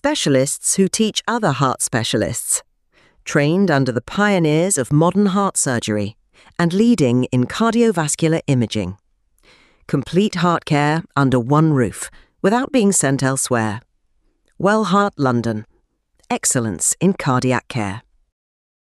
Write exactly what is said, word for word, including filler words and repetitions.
specialists who teach other heart specialists, trained under the pioneers of modern heart surgery and leading in cardiovascular imaging. Complete heart care under one roof, without being sent elsewhere. Wellheart London. Excellence in cardiac care.